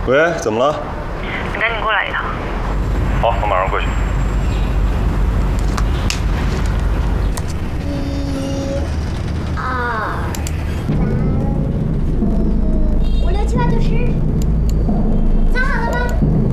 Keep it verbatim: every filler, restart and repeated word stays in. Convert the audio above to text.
喂，怎么了？ 你赶紧过来一趟。 好，我马上过去。